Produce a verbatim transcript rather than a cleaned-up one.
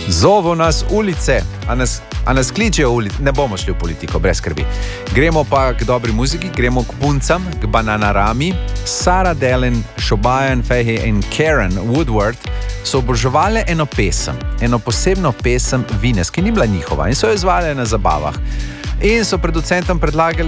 Zovu nas ulice, a nas, a nas kličejo ulice, ne bomo šli v politiko, brez skrbi. Gremo pa k dobri muziki, gremo k puncam, k Bananarami. Sarah Dallin, Shobayan Fahey in Karen Woodward so oboževali eno pesem, eno posebno pesem Venus, ki ni bila njihova in so jo izvajali na zabavah. In so producentom predlagali,